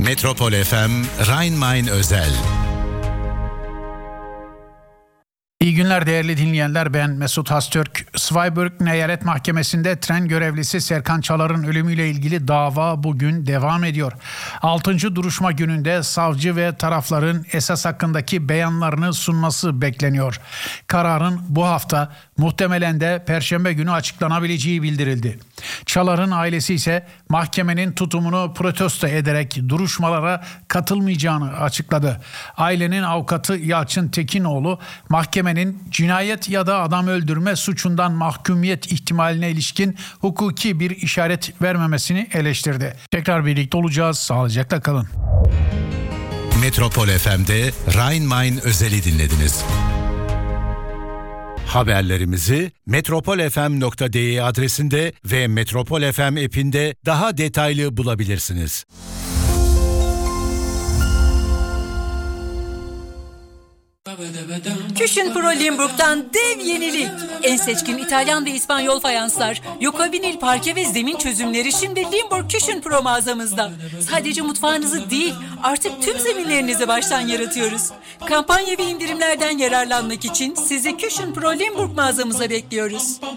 Metropol FM Rhein-Main özel. İyi günler değerli dinleyenler, ben Mesut Hastürk. Zweibrück Eyalet Mahkemesi'nde tren görevlisi Serkan Çalar'ın ölümüyle ilgili dava bugün devam ediyor. 6. duruşma gününde savcı ve tarafların esas hakkındaki beyanlarını sunması bekleniyor. Kararın bu hafta, muhtemelen de Perşembe günü açıklanabileceği bildirildi. Çalar'ın ailesi ise mahkemenin tutumunu protesto ederek duruşmalara katılmayacağını açıkladı. Ailenin avukatı Yalçın Tekinoğlu, mahkemenin cinayet ya da adam öldürme suçundan mahkumiyet ihtimaline ilişkin hukuki bir işaret vermemesini eleştirdi. Tekrar birlikte olacağız. Sağlıcakla kalın. Metropol FM'de Rhein-Main özeli dinlediniz. Haberlerimizi metropolfm.de adresinde ve Metropol FM app'inde daha detaylı bulabilirsiniz. Cushionpro Limburg'dan dev yenilik. En seçkin İtalyan ve İspanyol fayanslar, Yoka vinil parke ve zemin çözümleri şimdi Limburg Cushionpro mağazamızda. Sadece mutfağınızı değil, artık tüm zeminlerinizi baştan yaratıyoruz. Kampanya ve indirimlerden yararlanmak için sizi Cushionpro Limburg mağazamıza bekliyoruz.